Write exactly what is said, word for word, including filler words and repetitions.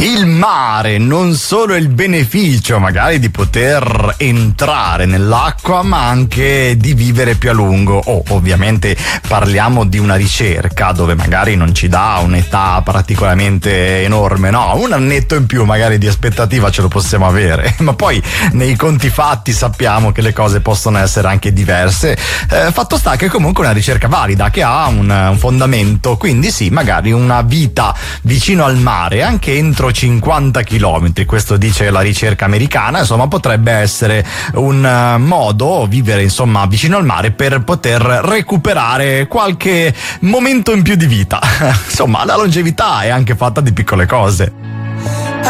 Il mare, non solo il beneficio magari di poter entrare nell'acqua, ma anche di vivere più a lungo. Oh, ovviamente parliamo di una ricerca dove magari non ci dà un'età particolarmente enorme, no, un annetto in più magari di aspettativa ce lo possiamo avere, ma poi nei conti fatti sappiamo che le cose possono essere anche diverse. Eh, fatto sta che comunque è una ricerca valida, che ha un, un fondamento, quindi sì, magari una vita vicino al mare anche entro cinquanta chilometri, questo dice la ricerca americana, insomma potrebbe essere un uh, modo, vivere insomma vicino al mare, per poter recuperare qualche momento in più di vita. Insomma, la longevità è anche fatta di piccole cose.